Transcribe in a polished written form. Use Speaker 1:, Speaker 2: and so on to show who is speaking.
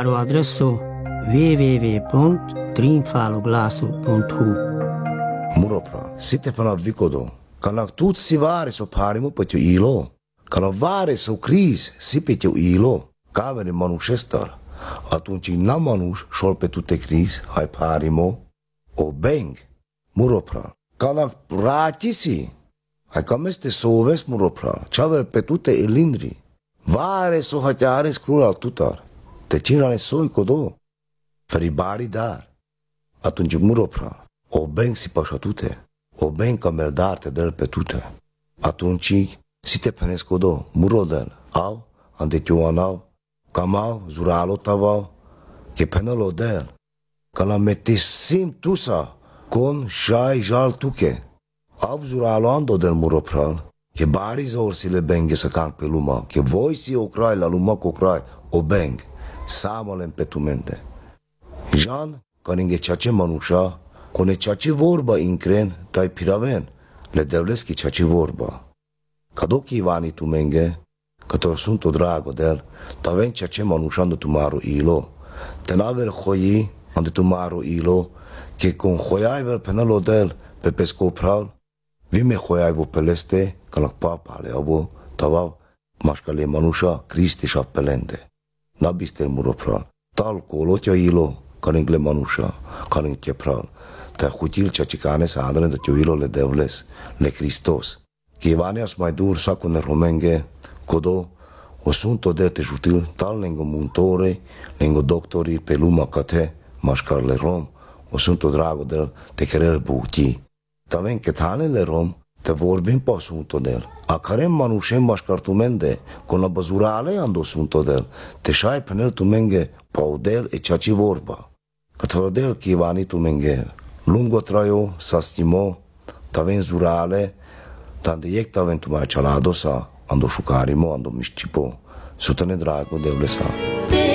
Speaker 1: maro adresu www.triumfaloglasu.hu.
Speaker 2: Muropra, site pana vikodo, kana tut si vare so parimo petio ilo, kana vare so cris si petio ilo, cavere manusestar, atunci na manus șol pe tute cris, hai parimo, o beng, muropra, kana ratisi, hai cam este soves muropra, ceaver pe tute elindri, vare so hatiare scrul al tutar, te cinale soi codo, feribari dar, atunci muropra, o beng si pașatute, o beng camel darte del pe tute, atunci si te penesc codo, murodel, au, andetioanau, camau, zuralo tavau, che penelo del, ca la metesim tusa, con șai jal tuche, au zuralo ando del muropral, che bari zor si le benghe să can pe luma, che voi si ocrai la luma cocrai, o beng, samolem pe tumente. Jan, ca ninge ceace manușa, cone ceace vorba incren, tai piraven, le devleschi ceace vorba. Ca dochi Ivani tu menge, că te sunt o drago del, taven ceace manușando tu maro ilo, te navel hoi, ande tu maro ilo, che con hoiai vel penalo del, pe pescopral, vime hoiai vo peleste, ca la papa le avo, tavau, mașcale manușa, Cristi și apelende. Nabiste muropral, tal colotia ilo, ca ningle manușa, ca ningle pral, te hutil ceacicane sa adre de tio ilo le devles, le Cristos. Che Ivanias mai dur sa cu ne romenge, codo, o sunto de te jutil, tal lengo muntore, lengo doctori pe luma cate, mașcar le rom, o sunto drago del, te querer buti. Taven che tale le rom, te vorbim po sunto del, a carem manușem mașcar tu mende, con la bazurale ando sunto del, te șai penel tu menge, po del e ceaci vorba. Că te del che Ivani tu menge, lungo traio, sa stimo, taven zurale, tante iec taven tu mai cialado sa, ando șucarimo, ando mișcipo, sutene drago devle sa.